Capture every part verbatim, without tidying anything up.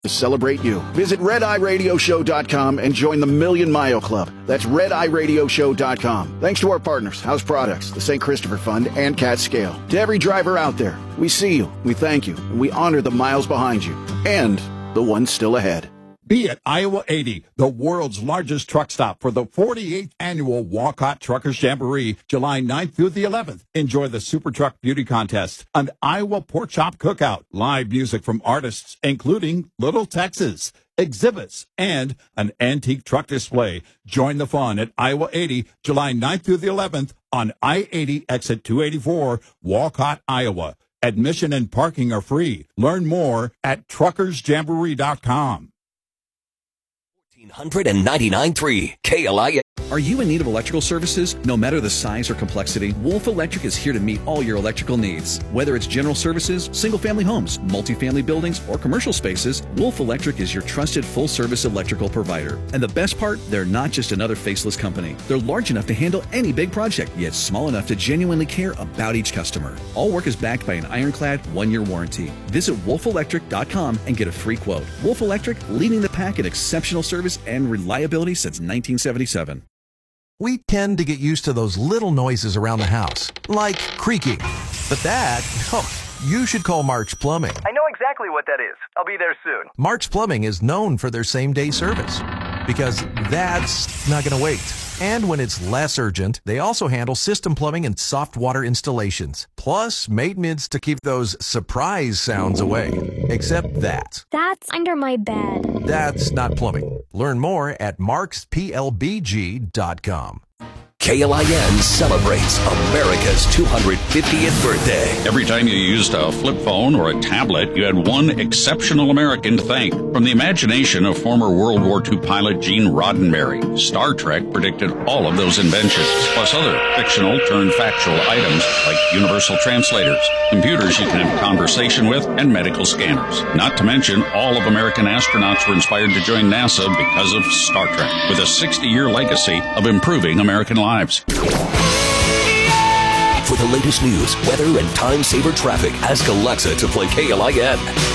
to celebrate you. Visit red eye radio show dot com and join the Million Mile Club. That's red eye radio show dot com. Thanks to our partners, House Products, the Saint Christopher Fund, and Cat Scale. To every driver out there, we see you, we thank you, and we honor the miles behind you and the ones still ahead. Be at Iowa eighty, the world's largest truck stop for the forty-eighth Annual Walcott Truckers Jamboree, July ninth through the eleventh. Enjoy the Super Truck Beauty Contest, an Iowa Pork Chop Cookout, live music from artists, including Little Texas, exhibits, and an antique truck display. Join the fun at Iowa eighty, July ninth through the eleventh on I eighty, exit two eighty-four, Walcott, Iowa. Admission and parking are free. Learn more at truckers jamboree dot com. one ninety-nine point three K L I A. Are you in need of electrical services? No matter the size or complexity, Wolf Electric is here to meet all your electrical needs. Whether it's general services, single-family homes, multifamily buildings, or commercial spaces, Wolf Electric is your trusted full-service electrical provider. And the best part, they're not just another faceless company. They're large enough to handle any big project, yet small enough to genuinely care about each customer. All work is backed by an ironclad one-year warranty. Visit wolf electric dot com and get a free quote. Wolf Electric, leading the pack in exceptional service and reliability since nineteen seventy-seven. We tend to get used to those little noises around the house, like creaking. But that, oh, you should call Mark's Plumbing. I know exactly what that is. I'll be there soon. Mark's Plumbing is known for their same-day service, because that's not going to wait. And when it's less urgent, they also handle system plumbing and soft water installations, plus maintenance to keep those surprise sounds away. Except that. That's under my bed. That's not plumbing. Learn more at marks p l b g dot com. K L I N celebrates America's two hundred fiftieth birthday. Every time you used a flip phone or a tablet, you had one exceptional American to thank. From the imagination of former World War Two pilot Gene Roddenberry, Star Trek predicted all of those inventions, plus other fictional turned factual items like universal translators, computers you can have a conversation with, and medical scanners. Not to mention, all of American astronauts were inspired to join NASA because of Star Trek, with a sixty-year legacy of improving American lives. Lives. For the latest news, weather, and time-saver traffic, ask Alexa to play K L I N.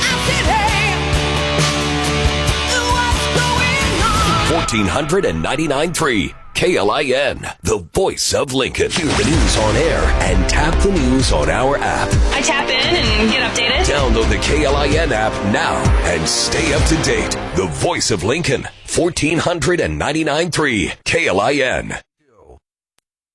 fourteen ninety-nine point three K L I N, the voice of Lincoln. Hear the news on air and tap the news on our app. I tap in and get updated. Download the K L I N app now and stay up to date. The voice of Lincoln, fourteen ninety-nine point three K L I N.